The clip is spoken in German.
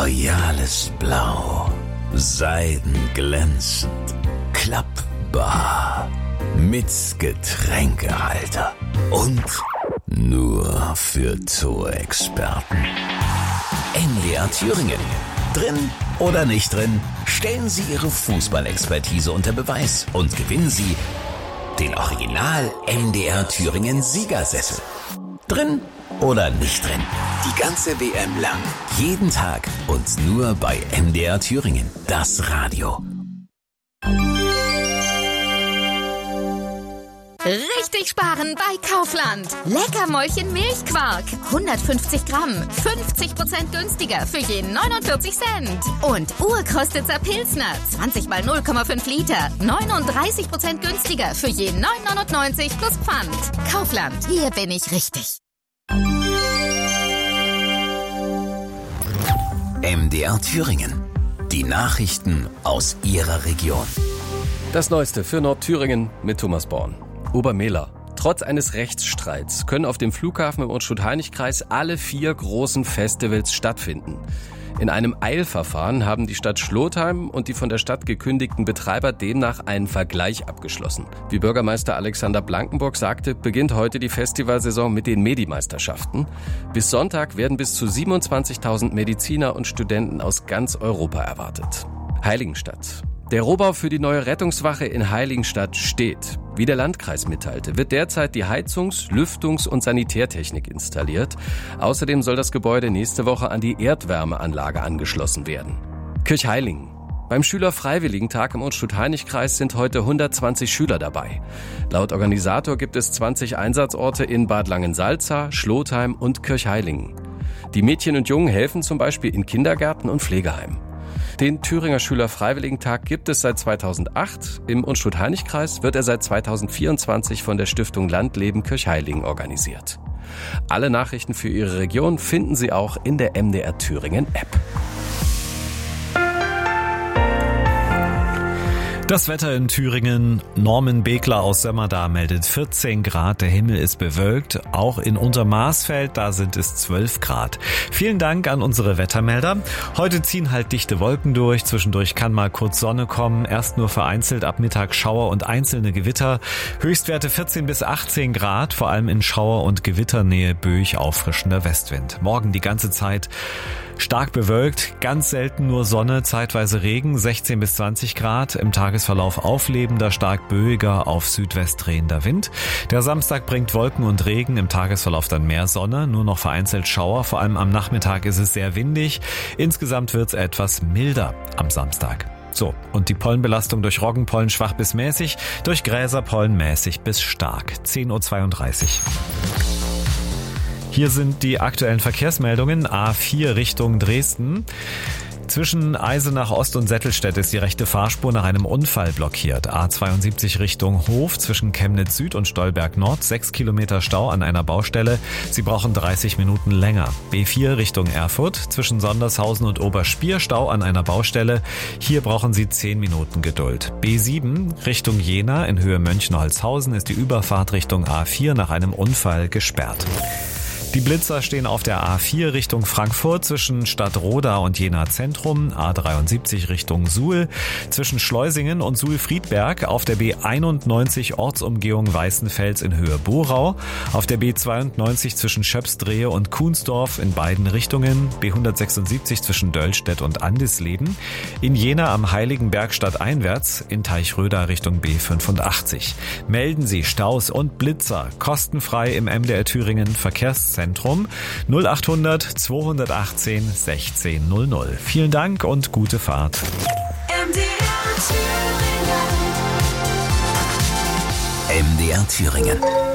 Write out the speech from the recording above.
royales Blau, seidenglänzend, klappbar, mit Getränkehalter und nur für Zoo-Experten. MDR Thüringen. Drin oder nicht drin, stellen Sie Ihre Fußballexpertise unter Beweis und gewinnen Sie den Original MDR Thüringen Siegersessel. Drin oder nicht drin, die ganze WM lang, jeden Tag und nur bei MDR Thüringen, das Radio. Richtig sparen bei Kaufland. Leckermäulchen Milchquark. 150 Gramm. 50% günstiger für je 49 Cent. Und Urkostitzer Pilsner. 20 mal 0,5 Liter. 39% günstiger für je 9,99 plus Pfand. Kaufland. Hier bin ich richtig. MDR Thüringen. Die Nachrichten aus Ihrer Region. Das Neueste für Nordthüringen mit Thomas Born. Obermehler. Trotz eines Rechtsstreits können auf dem Flughafen im Unstrut-Hainich-Kreis alle 4 großen Festivals stattfinden. In einem Eilverfahren haben die Stadt Schlotheim und die von der Stadt gekündigten Betreiber demnach einen Vergleich abgeschlossen. Wie Bürgermeister Alexander Blankenburg sagte, beginnt heute die Festivalsaison mit den Medi-Meisterschaften. Bis Sonntag werden bis zu 27.000 Mediziner und Studenten aus ganz Europa erwartet. Heiligenstadt. Der Rohbau für die neue Rettungswache in Heiligenstadt steht. Wie der Landkreis mitteilte, wird derzeit die Heizungs-, Lüftungs- und Sanitärtechnik installiert. Außerdem soll das Gebäude nächste Woche an die Erdwärmeanlage angeschlossen werden. Kirchheilingen. Beim Schülerfreiwilligentag im Unstrut-Hainich-Kreis sind heute 120 Schüler dabei. Laut Organisator gibt es 20 Einsatzorte in Bad Langensalza, Schlotheim und Kirchheilingen. Die Mädchen und Jungen helfen zum Beispiel in Kindergärten und Pflegeheimen. Den Thüringer Schülerfreiwilligentag gibt es seit 2008. Im Unstrut-Hainich-Kreis wird er seit 2024 von der Stiftung Landleben Kirchheilingen organisiert. Alle Nachrichten für Ihre Region finden Sie auch in der MDR Thüringen App. Das Wetter in Thüringen. Norman Begler aus Sömmerda meldet 14 Grad. Der Himmel ist bewölkt. Auch in Untermarsfeld, da sind es 12 Grad. Vielen Dank an unsere Wettermelder. Heute ziehen halt dichte Wolken durch. Zwischendurch kann mal kurz Sonne kommen. Erst nur vereinzelt ab Mittag Schauer und einzelne Gewitter. Höchstwerte 14 bis 18 Grad. Vor allem in Schauer- und Gewitternähe böig auffrischender Westwind. Morgen die ganze Zeit stark bewölkt, ganz selten nur Sonne, zeitweise Regen, 16 bis 20 Grad. Im Tagesverlauf auflebender, stark böiger, auf Südwest drehender Wind. Der Samstag bringt Wolken und Regen, im Tagesverlauf dann mehr Sonne, nur noch vereinzelt Schauer. Vor allem am Nachmittag ist es sehr windig. Insgesamt wird es etwas milder am Samstag. So, und die Pollenbelastung durch Roggenpollen schwach bis mäßig, durch Gräserpollen mäßig bis stark. 10:32 Uhr. Hier sind die aktuellen Verkehrsmeldungen. A4 Richtung Dresden. Zwischen Eisenach Ost und Settelstedt ist die rechte Fahrspur nach einem Unfall blockiert. A72 Richtung Hof zwischen Chemnitz Süd und Stolberg Nord. 6 Kilometer Stau an einer Baustelle. Sie brauchen 30 Minuten länger. B4 Richtung Erfurt zwischen Sondershausen und Oberspier. Stau an einer Baustelle. Hier brauchen Sie 10 Minuten Geduld. B7 Richtung Jena in Höhe Mönchenholzhausen ist die Überfahrt Richtung A4 nach einem Unfall gesperrt. Die Blitzer stehen auf der A4 Richtung Frankfurt zwischen Stadtroda und Jena Zentrum, A73 Richtung Suhl, zwischen Schleusingen und Suhl-Friedberg, auf der B91 Ortsumgehung Weißenfels in Höhe Borau, auf der B92 zwischen Schöpsdrehe und Kuhnsdorf in beiden Richtungen, B176 zwischen Döllstedt und Andisleben, in Jena am Heiligenberg stadteinwärts, in Teichröda Richtung B85. Melden Sie Staus und Blitzer kostenfrei im MDR Thüringen Verkehrszentrum 0800 218 1600. Vielen Dank und gute Fahrt. MDR Thüringen.